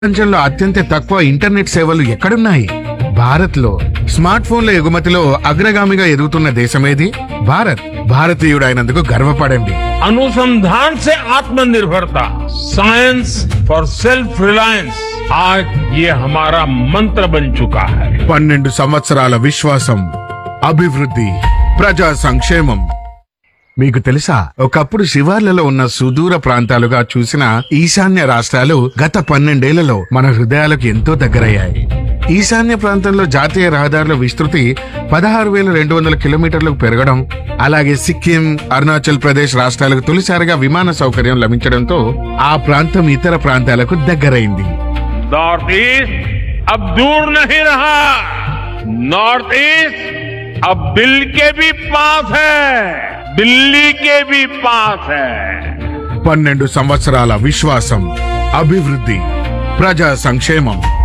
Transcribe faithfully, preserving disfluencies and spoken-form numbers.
ప్రపంచంలో అత్యంత తక్కువ ఇంటర్నెట్ సేవలు ఎక్కడున్నాయి? భారత్ లో స్మార్ట్ ఫోన్ల ఎగుమతిలో అగ్రగామిగా ఎదుగుతున్న దేశమేది? భారత్. భారతీయుడైనందుకు గర్వపడండి. अनुसंधान से आत्मनिर्भरता, साइंस फॉर सेल्फ रिलायंस, आज ये हमारा मंत्र बन चुका है। పన్నెండు సంవత్సరాల విశ్వాసం, అభివృద్ధి, ప్రజా సంక్షేమం. మీకు తెలుసా, ఒకప్పుడు శివార్లలో ఉన్న సుదూర ప్రాంతాలుగా చూసిన ఈశాన్య రాష్ట్రాలు గత పన్నెండేళ్లలో మన హృదయాలకు ఎంతో దగ్గరయ్యాయి. ఈశాన్య ప్రాంతంలో జాతీయ రహదారుల విస్తృతి పదహారు వేల రెండు వందల కిలోమీటర్లకు పెరగడం, అలాగే సిక్కిం, అరుణాచల్ ప్రదేశ్ రాష్ట్రాలకు తొలిసారిగా విమాన సౌకర్యం లభించడంతో ఆ ప్రాంతం ఇతర ప్రాంతాలకు దగ్గరైంది. नॉर्थ ईस्ट अब दूर नहीं रहा, नॉर्थ ईस्ट अब दिल के भी पास है, दिल्ली के भी पास है। పన్నెండు సంవత్సరాల విశ్వాసం, అభివృద్ధి, ప్రజా సంక్షేమం.